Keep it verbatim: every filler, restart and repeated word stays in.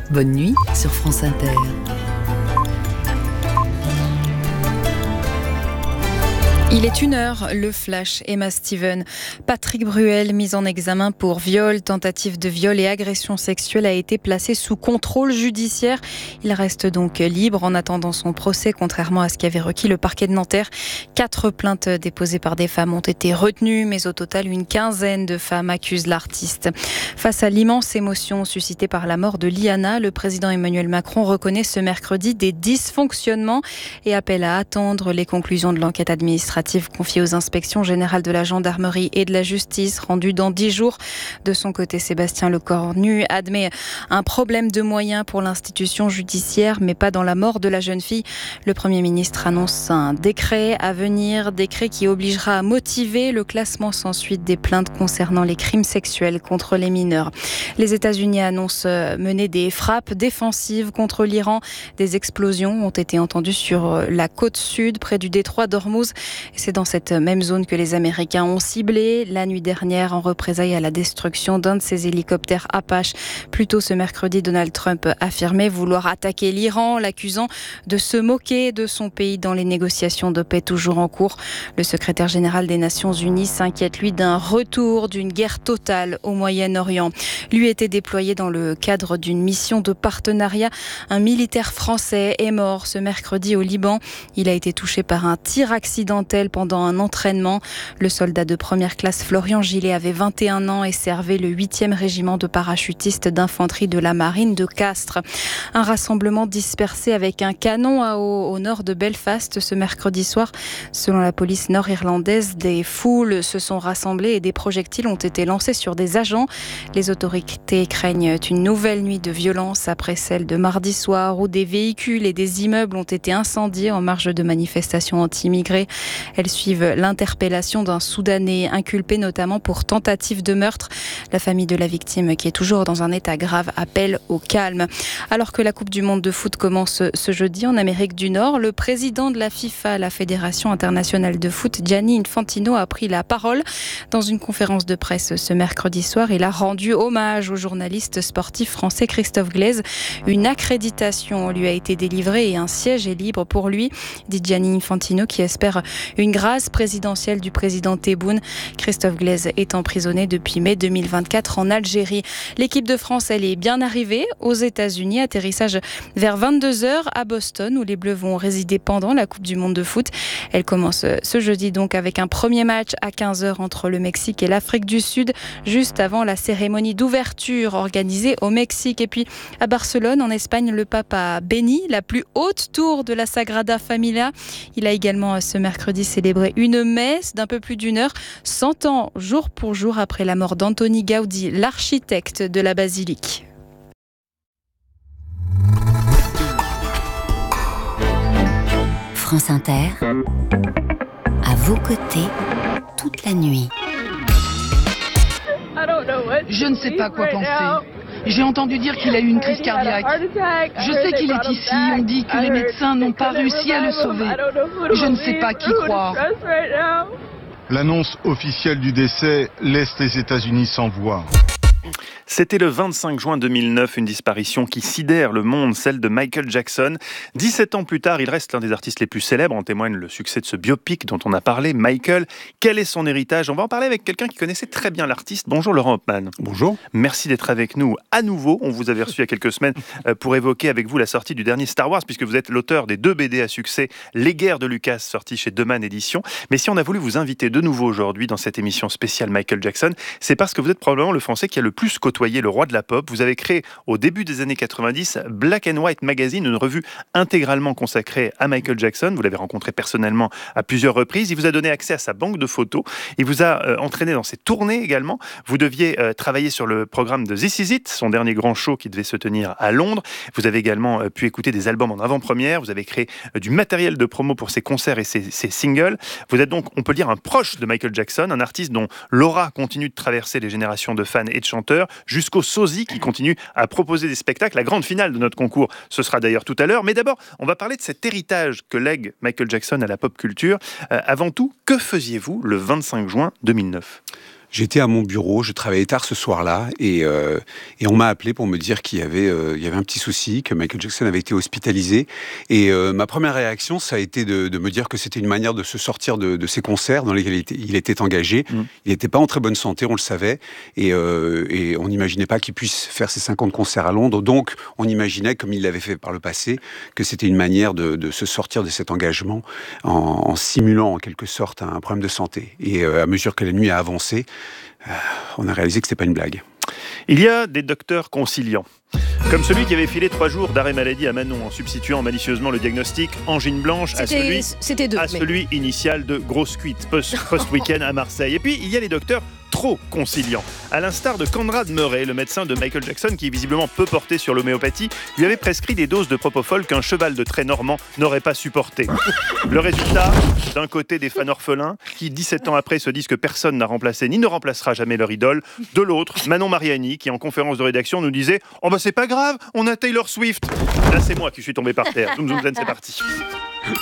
Bonne nuit sur France Inter. Il est une heure, le flash. Emma Steven. Patrick Bruel, mis en examen pour viol, tentative de viol et agression sexuelle, a été placé sous contrôle judiciaire. Il reste donc libre en attendant son procès, contrairement à ce qu'avait requis le parquet de Nanterre. Quatre plaintes déposées par des femmes ont été retenues, mais au total, une quinzaine de femmes accusent l'artiste. Face à l'immense émotion suscitée par la mort de Liana, le président Emmanuel Macron reconnaît ce mercredi des dysfonctionnements et appelle à attendre les conclusions de l'enquête administrative confiée aux inspections générales de la gendarmerie et de la justice, rendue dans dix jours. De son côté, Sébastien Lecornu admet un problème de moyens pour l'institution judiciaire, mais pas dans la mort de la jeune fille. Le Premier ministre annonce un décret à venir, décret qui obligera à motiver le classement sans suite des plaintes concernant les crimes sexuels contre les mineurs. Les États-Unis annoncent mener des frappes défensives contre l'Iran. Des explosions ont été entendues sur la côte sud, près du détroit d'Ormuz. C'est dans cette même zone que les Américains ont ciblé la nuit dernière en représailles à la destruction d'un de ces hélicoptères Apache. Plus tôt ce mercredi, Donald Trump affirmait vouloir attaquer l'Iran, l'accusant de se moquer de son pays dans les négociations de paix toujours en cours. Le secrétaire général des Nations Unies s'inquiète, lui, d'un retour d'une guerre totale au Moyen-Orient. Lui était déployé dans le cadre d'une mission de partenariat. Un militaire français est mort ce mercredi au Liban. Il a été touché par un tir accidentel pendant un entraînement. Le soldat de première classe Florian Gillet avait vingt et un ans et servait le huitième régiment de parachutistes d'infanterie de la marine de Castres. Un rassemblement dispersé avec un canon à eau au nord de Belfast ce mercredi soir. Selon la police nord-irlandaise, des foules se sont rassemblées et des projectiles ont été lancés sur des agents. Les autorités craignent une nouvelle nuit de violence après celle de mardi soir où des véhicules et des immeubles ont été incendiés en marge de manifestations anti-immigrés. Elles suivent l'interpellation d'un Soudanais inculpé notamment pour tentative de meurtre. La famille de la victime, qui est toujours dans un état grave, appelle au calme. Alors que la Coupe du Monde de foot commence ce jeudi en Amérique du Nord, le président de la FIFA, la Fédération internationale de foot, Gianni Infantino, a pris la parole. Dans une conférence de presse ce mercredi soir, il a rendu hommage au journaliste sportif français Christophe Glaise. Une accréditation lui a été délivrée et un siège est libre pour lui, dit Gianni Infantino, qui espère une grâce présidentielle du président Tebboune. Christophe Glaise est emprisonné depuis mai deux mille vingt-quatre en Algérie. L'équipe de France, elle est bien arrivée aux États-Unis. Atterrissage vers vingt-deux heures à Boston, où les Bleus vont résider pendant la Coupe du Monde de foot. Elle commence ce jeudi donc avec un premier match à quinze heures entre le Mexique et l'Afrique du Sud, juste avant la cérémonie d'ouverture organisée au Mexique. Et puis à Barcelone, en Espagne, le pape a béni la plus haute tour de la Sagrada Familia. Il a également ce mercredi célébré une messe d'un peu plus d'une heure, cent ans jour pour jour après la mort d'Antoni Gaudi, l'architecte de la basilique. France Inter, à vos côtés, toute la nuit. Je ne sais pas quoi penser. J'ai entendu dire qu'il a eu une crise cardiaque. Je sais qu'il est ici. On dit que les médecins n'ont pas réussi à le sauver. Je ne sais pas qui croire. L'annonce officielle du décès laisse les États-Unis sans voix. C'était le vingt-cinq juin deux mille neuf, une disparition qui sidère le monde, celle de Michael Jackson. dix-sept ans plus tard, il reste l'un des artistes les plus célèbres, en témoigne le succès de ce biopic dont on a parlé. Michael, quel est son héritage ? On va en parler avec quelqu'un qui connaissait très bien l'artiste. Bonjour Laurent Hopman. Bonjour. Merci d'être avec nous à nouveau. On vous avait reçu il y a quelques semaines pour évoquer avec vous la sortie du dernier Star Wars, puisque vous êtes l'auteur des deux B D à succès, Les Guerres de Lucas, sorti chez Deman Éditions. Mais si on a voulu vous inviter de nouveau aujourd'hui dans cette émission spéciale Michael Jackson, c'est parce que vous êtes probablement le Français qui a le plus côtoyé le roi de la pop. Vous avez créé au début des années quatre-vingt-dix Black and White Magazine, une revue intégralement consacrée à Michael Jackson. Vous l'avez rencontré personnellement à plusieurs reprises. Il vous a donné accès à sa banque de photos. Il vous a euh, entraîné dans ses tournées également. Vous deviez euh, travailler sur le programme de This Is It, son dernier grand show qui devait se tenir à Londres. Vous avez également euh, pu écouter des albums en avant-première. Vous avez créé euh, du matériel de promo pour ses concerts et ses, ses singles. Vous êtes donc, on peut dire, un proche de Michael Jackson, un artiste dont l'aura continue de traverser les générations de fans et de chanteurs, jusqu'au sosie qui continue à proposer des spectacles. La grande finale de notre concours, ce sera d'ailleurs tout à l'heure. Mais d'abord, on va parler de cet héritage que lègue Michael Jackson à la pop culture. Euh, avant tout, que faisiez-vous le vingt-cinq juin deux mille neuf ? J'étais à mon bureau, je travaillais tard ce soir-là, et, euh, et on m'a appelé pour me dire qu'il y avait, euh, il y avait un petit souci, que Michael Jackson avait été hospitalisé. Et euh, ma première réaction, ça a été de, de me dire que c'était une manière de se sortir de, de ces concerts dans lesquels il était, il était engagé. Mmh. Il n'était pas en très bonne santé, on le savait, et, euh, et on n'imaginait pas qu'il puisse faire ses cinquante concerts à Londres. Donc, on imaginait, comme il l'avait fait par le passé, que c'était une manière de, de se sortir de cet engagement en, en simulant en quelque sorte un problème de santé. Et euh, à mesure que la nuit a avancé, euh, on a réalisé que c'était pas une blague. Il y a des docteurs conciliants, comme celui qui avait filé trois jours d'arrêt maladie à Manon en substituant malicieusement le diagnostic angine blanche à celui, c'était deux, à mais... celui initial de grosse cuite post-week-end à Marseille. Et puis il y a les docteurs trop conciliants, à l'instar de Conrad Murray, le médecin de Michael Jackson qui visiblement peu porté sur l'homéopathie, lui avait prescrit des doses de propofol qu'un cheval de trait normand n'aurait pas supporté. Le résultat, d'un côté des fans orphelins qui dix-sept ans après se disent que personne n'a remplacé ni ne remplacera jamais leur idole, de l'autre Manon Mariani qui en conférence de rédaction nous disait « Oh bah c'est pas grave, on a Taylor Swift !» Là c'est moi qui suis tombé par terre. Zoom zoom zen, c'est parti.